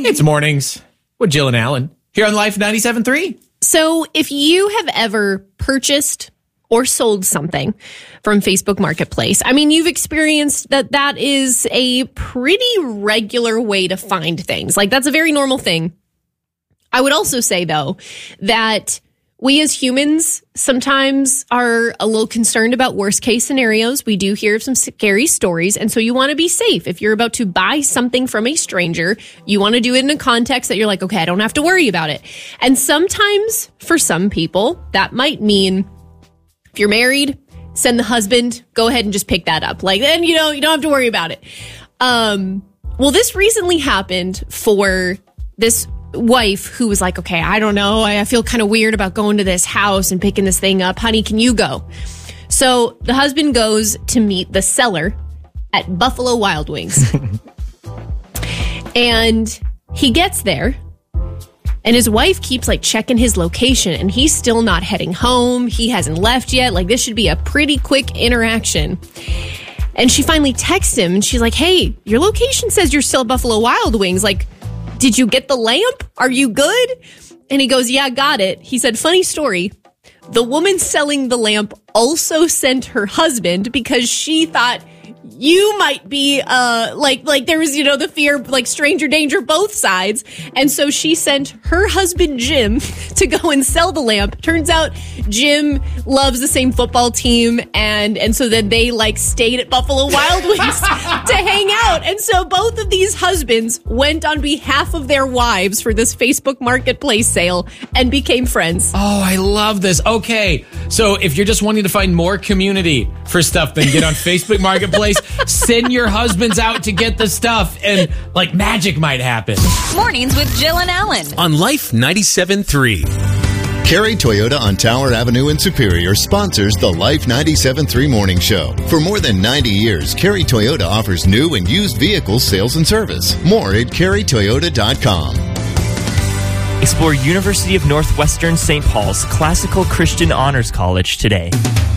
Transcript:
It's mornings with Jill and Alan here on Life 97.3. So if you have ever purchased or sold something from Facebook Marketplace, I mean, you've experienced that is a pretty regular way to find things. Like, that's a very normal thing. I would also say, though, that we as humans sometimes are a little concerned about worst case scenarios. We do hear some scary stories. And so you want to be safe. If you're about to buy something from a stranger, you want to do it in a context that you're like, okay, I don't have to worry about it. And sometimes for some people, that might mean if you're married, send the husband, go ahead and just pick that up. Like, then, you don't have to worry about it. Well, this recently happened for this wife who was like, okay, I don't know. I feel kind of weird about going to this house and picking this thing up. Honey, can you go? So the husband goes to meet the seller at Buffalo Wild Wings. And he gets there and his wife keeps like checking his location and he's still not heading home. He hasn't left yet. Like, this should be a pretty quick interaction. And she finally texts him and she's like, hey, your location says you're still at Buffalo Wild Wings. Like, did you get the lamp? Are you good? And he goes, yeah, got it. He said, funny story. The woman selling the lamp also sent her husband because she thought you might be like there was, the fear, like stranger danger, both sides. And so she sent her husband, Jim, to go and sell the lamp. Turns out Jim loves the same football team. And so then they stayed at Buffalo Wild Wings to hang out. And so both of these husbands went on behalf of their wives for this Facebook Marketplace sale and became friends. Oh, I love this. Okay. So if you're just wanting to find more community for stuff, then get on Facebook Marketplace. Send your husbands out to get the stuff and magic might happen. Mornings with Jill and Alan on Life 97.3. Carey Toyota on Tower Avenue in Superior sponsors the Life 97.3 Morning Show. For more than 90 years, Carey Toyota offers new and used vehicle sales and service. More at CareyToyota.com. Explore University of Northwestern St. Paul's Classical Christian Honors College today.